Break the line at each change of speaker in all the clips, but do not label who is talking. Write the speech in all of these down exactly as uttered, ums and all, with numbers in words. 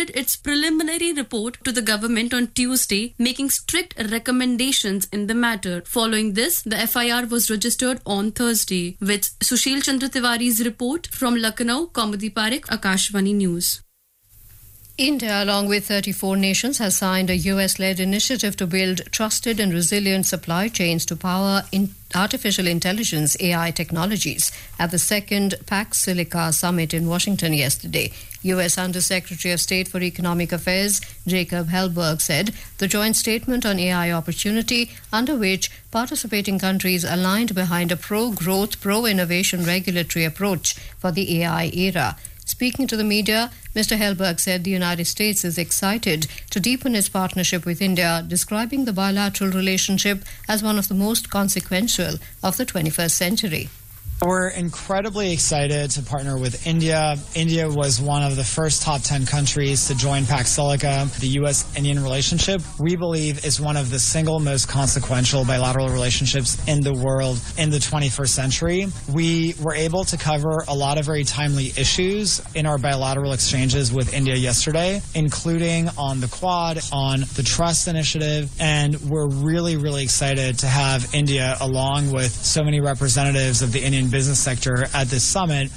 submitted its preliminary report to the government on Tuesday, making strict recommendations in the matter. Following this, the F I R was registered on Thursday. With Sushil Chandra Tiwari's report from Lucknow, Kaumudi Parekh, Akashvani News.
India, along with thirty-four nations, has signed a U S-led initiative to build trusted and resilient supply chains to power in artificial intelligence A I technologies at the second Pax Silica Summit in Washington yesterday. U S Under-Secretary of State for Economic Affairs Jacob Hellberg said the joint statement on A I opportunity, under which participating countries aligned behind a pro-growth, pro-innovation regulatory approach for the A I era. Speaking to the media, Mister Hellberg said the United States is excited to deepen its partnership with India, describing the bilateral relationship as one of the most consequential of the twenty-first century.
We're incredibly excited to partner with India. India was one of the first top ten countries to join Pax Silica. The U S-Indian relationship, we believe, is one of the single most consequential bilateral relationships in the world in the twenty-first century. We were able to cover a lot of very timely issues in our bilateral exchanges with India yesterday, including on the Quad, on the Trust Initiative, and we're really, really excited to have India along with so many representatives of the Indian business sector at this summit.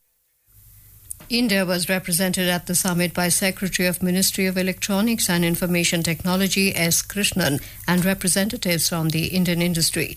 India was represented at the summit by Secretary of Ministry of Electronics and Information Technology S. Krishnan and representatives from the Indian industry.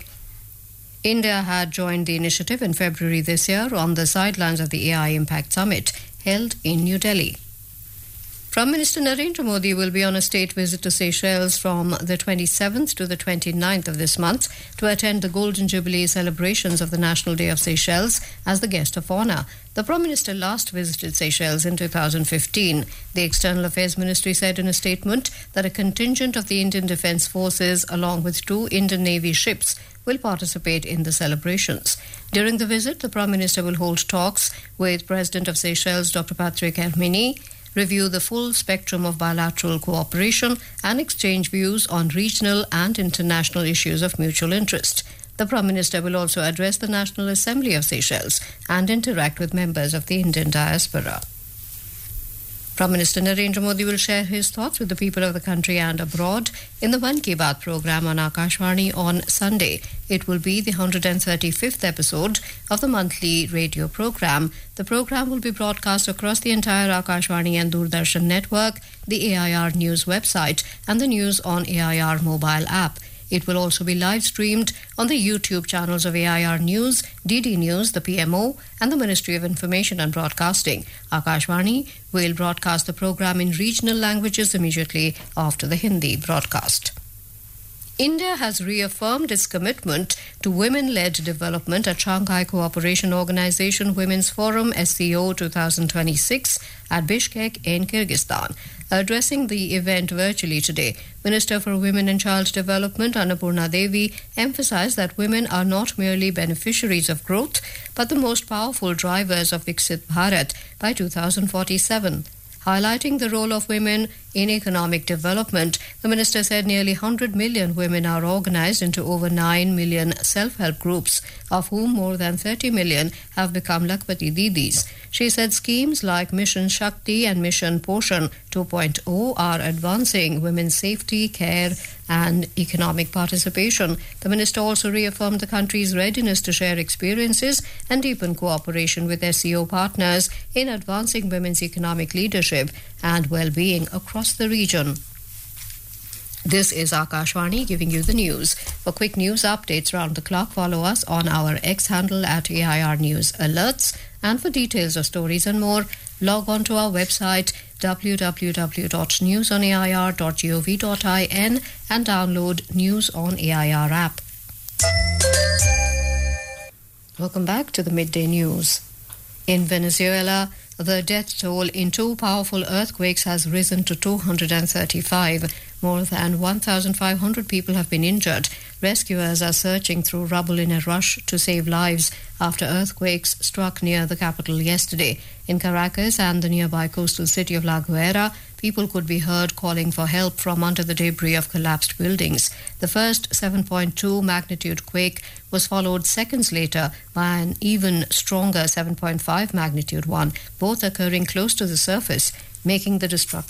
India had joined the initiative in February this year on the sidelines of the A I Impact Summit held in New Delhi. Prime Minister Narendra Modi will be on a state visit to Seychelles from the twenty-seventh to the twenty-ninth of this month to attend the Golden Jubilee celebrations of the National Day of Seychelles as the guest of honour. The Prime Minister last visited Seychelles in two thousand fifteen. The External Affairs Ministry said in a statement that a contingent of the Indian Defence Forces, along with two Indian Navy ships, will participate in the celebrations. During the visit, the Prime Minister will hold talks with President of Seychelles, Doctor Patrick Hermini, review the full spectrum of bilateral cooperation and exchange views on regional and international issues of mutual interest. The Prime Minister will also address the National Assembly of Seychelles and interact with members of the Indian diaspora. Prime Minister Narendra Modi will share his thoughts with the people of the country and abroad in the Mann Ki Baat program on Akashvani on Sunday. It will be the one hundred thirty-fifth episode of the monthly radio program. The program will be broadcast across the entire Akashvani and Doordarshan network, the A I R News website, and the News on A I R mobile app. It will also be live streamed on the YouTube channels of A I R News, D D News, the P M O, and the Ministry of Information and Broadcasting. Akashvani will broadcast the program in regional languages immediately after the Hindi broadcast. India has reaffirmed its commitment to women-led development at Shanghai Cooperation Organization Women's Forum S C O twenty twenty-six at Bishkek in Kyrgyzstan. Addressing the event virtually today, Minister for Women and Child Development Annapurna Devi emphasized that women are not merely beneficiaries of growth, but the most powerful drivers of Viksit Bharat by two thousand forty-seven. Highlighting the role of women in economic development, the minister said nearly one hundred million women are organized into over nine million self-help groups, of whom more than thirty million have become Lakhpati Didis. She said schemes like Mission Shakti and Mission Poshan two point oh are advancing women's safety, care and economic participation. The minister also reaffirmed the country's readiness to share experiences and deepen cooperation with S C O partners in advancing women's economic leadership and well-being across the region. This is Akashvani giving you the news. For quick news updates round the clock, follow us on our X handle at A I R News Alerts. And for details of stories and more, log on to our website w w w dot news on a i r dot gov dot in and download News on A I R app. Welcome back to the Midday News. In Venezuela, the death toll in two powerful earthquakes has risen to two hundred thirty-five. More than one thousand five hundred people have been injured. Rescuers are searching through rubble in a rush to save lives after earthquakes struck near the capital yesterday. In Caracas and the nearby coastal city of La Guaira, people could be heard calling for help from under the debris of collapsed buildings. The first seven point two magnitude quake was followed seconds later by an even stronger seven point five magnitude one, both occurring close to the surface, making the destruction